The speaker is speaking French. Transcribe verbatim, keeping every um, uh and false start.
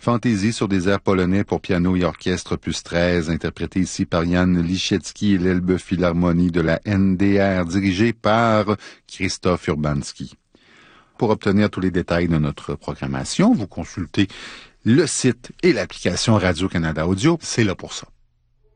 Fantaisie sur des airs polonais pour piano et orchestre, opus treize, interprété ici par Jan Liszewski et l'Elbe Philharmonie de la N D R, dirigée par Krzysztof Urbanski. Pour obtenir tous les détails de notre programmation, vous consultez le site et l'application Radio-Canada Audio. C'est là pour ça.